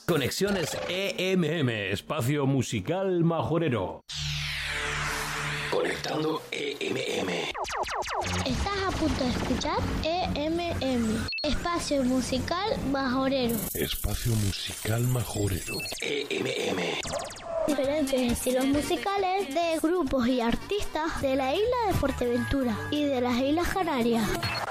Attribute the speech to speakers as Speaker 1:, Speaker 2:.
Speaker 1: Conexiones EMM, espacio musical majorero. Conectando EMM.
Speaker 2: Estás a punto de escuchar EMM, espacio musical majorero.
Speaker 1: Espacio musical majorero. EMM.
Speaker 2: Diferentes estilos musicales de grupos y artistas de la isla de Fuerteventura y de las Islas Canarias.